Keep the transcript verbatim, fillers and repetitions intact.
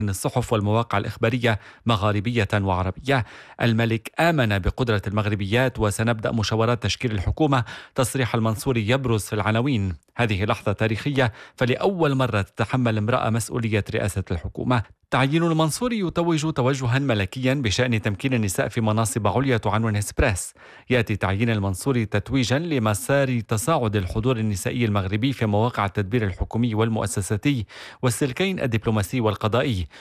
الصحف والمواقع الإخبارية مغاربية وعربية. الملك آمن بقدرة المغربيات وسنبدأ مشاورات تشكيل الحكومة. تصريح المنصوري يبرز في العناوين. هذه لحظة تاريخية، فلأول مرة تتحمل امرأة مسؤولية رئاسة الحكومة. تعيين المنصوري يتوج توجها ملكيا بشأن تمكين النساء في مناصب عليا، تعنون إكسبريس. يأتي تعيين المنصوري تتويجا لمسار تصاعد الحضور النسائي المغربي في مواقع التدبير الحكومي والمؤسساتي والسلكين الدبلوماسي والقضائي.